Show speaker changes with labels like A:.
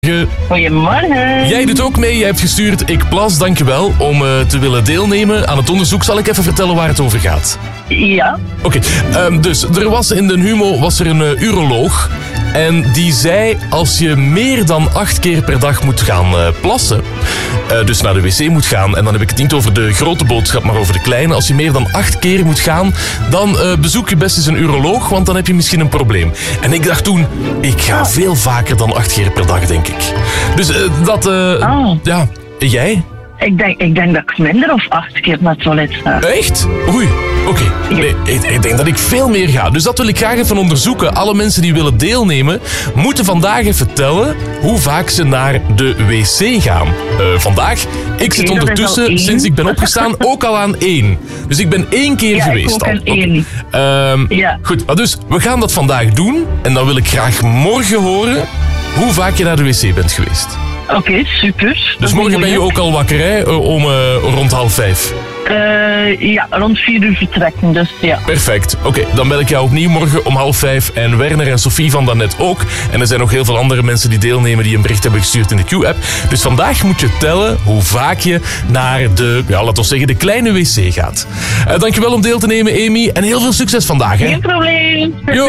A: Goedemorgen.
B: Jij doet ook mee. Jij hebt gestuurd ik plas, dankjewel, om te willen deelnemen aan het onderzoek. Zal ik even vertellen waar het over gaat?
A: Ja.
B: Oké, dus er was in de Humo een uroloog. En die zei, als je meer dan 8 keer per dag moet gaan plassen, dus naar de wc moet gaan, en dan heb ik het niet over de grote boodschap, maar over de kleine. Als je meer dan 8 keer moet gaan, dan bezoek je best eens een uroloog, want dan heb je misschien een probleem. En ik dacht toen, ik ga veel vaker dan 8 keer per dag, denk ik. Dus ja, jij?
A: Ik denk dat ik minder of 8 keer naar het toilet sta.
B: Echt? Oei. Oké. Nee, ik denk dat ik veel meer ga. Dus dat wil ik graag even onderzoeken. Alle mensen die willen deelnemen, moeten vandaag even vertellen hoe vaak ze naar de wc gaan. Vandaag, ik zit ondertussen, sinds ik ben opgestaan, ook al aan 1. Dus ik ben 1 keer geweest
A: ik ook
B: al.
A: aan 1. Ja.
B: Goed, maar dus we gaan dat vandaag doen. En dan wil ik graag morgen horen hoe vaak je naar de wc bent geweest.
A: Oké, super.
B: Dus morgen ben je ook al wakker, hè? Om rond 4:30.
A: Ja, rond 4 uur vertrekken, dus ja.
B: Perfect. Oké, dan bel ik jou opnieuw morgen om 4:30. En Werner en Sophie van daarnet ook. En er zijn nog heel veel andere mensen die deelnemen die een bericht hebben gestuurd in de Q-app. Dus vandaag moet je tellen hoe vaak je naar de, laten we zeggen, de kleine wc gaat. Dankjewel om deel te nemen, Amy. En heel veel succes vandaag, hè?
A: Geen probleem.
B: Jo.